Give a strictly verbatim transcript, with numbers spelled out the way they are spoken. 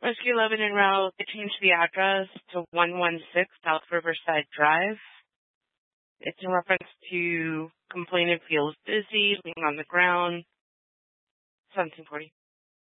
Rescue eleven en route. They changed the address to one one six South Riverside Drive. It's in reference to complainant feels dizzy, laying on the ground. seventeen forty.